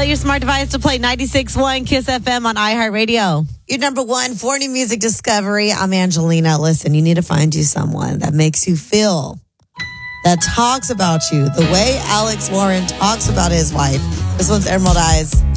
Tell your smart device to play 96.1 Kiss FM on iHeartRadio. Your number one for new music discovery. I'm Angelina. Listen, you need to find you someone that makes you feel, that talks about you the way Alex Warren talks about his wife. This one's Emerald Eyes.